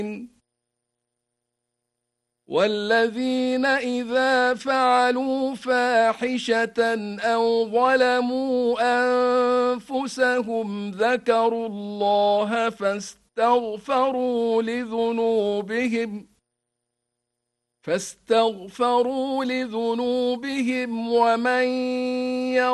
والذين إذا فعلوا فاحشة أو ظلموا أنفسهم ذكروا الله فاستغفروا لذنوبهم ومن